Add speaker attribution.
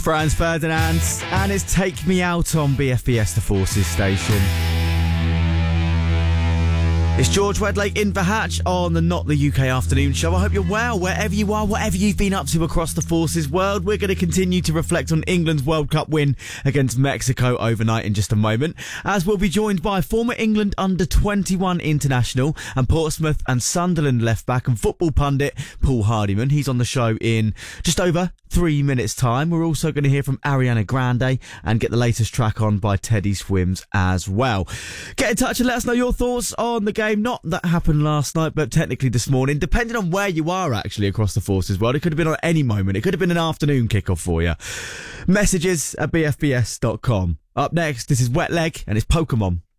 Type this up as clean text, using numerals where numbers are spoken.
Speaker 1: Franz Ferdinand, and it's Take Me Out on BFBS, the Forces station. It's George Wedlake in the hatch on the Not the UK Afternoon Show. I hope you're well, wherever you are, whatever you've been up to across the Forces world. We're going to continue to reflect on England's World Cup win against Mexico overnight in just a moment, as we'll be joined by former England under-21 international and Portsmouth and Sunderland left-back and football pundit Paul Hardiman. He's on the show in just over 3 minutes' time. We're also going to hear from Ariana Grande and get the latest track on by Teddy Swims as well. Get in touch and let us know your thoughts on the game. Not that happened last night, but technically this morning, depending on where you are actually across the Forces world. It could have been on any moment. It could have been an afternoon kickoff for you. Messages at bfbs.com. Up next, this is Wet Leg and it's Pokemon.